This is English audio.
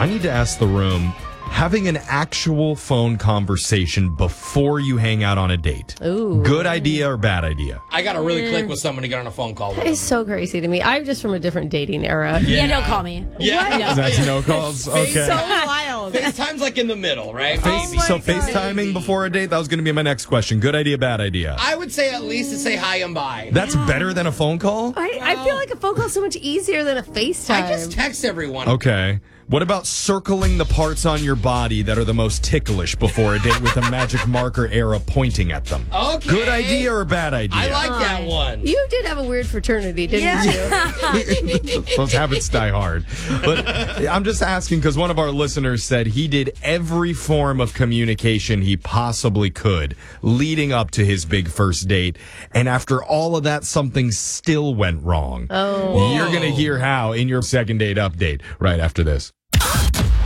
I need to ask the room, having an actual phone conversation before you hang out on a date. Ooh. Good idea or bad idea? I got to really click with someone to get on a phone call with That is so crazy to me. I'm just from a different dating era. Yeah, don't call me. Yeah. That's no calls? Okay. So wild. FaceTime's like in the middle, right? So FaceTiming before a date, that was going to be my next question. Good idea, bad idea? I would say at least to say hi and bye. That's better than a phone call? I feel like a phone call is so much easier than a FaceTime. I just text everyone. Okay. What about circling the parts on your body that are the most ticklish before a date with a magic marker arrow pointing at them? Okay. Good idea or bad idea? I like that one. You did have a weird fraternity, didn't you? Those habits die hard. But I'm just asking because one of our listeners said he did every form of communication he possibly could leading up to his big first date. And after all of that, something still went wrong. Oh. You're going to hear how in your second date update right after this.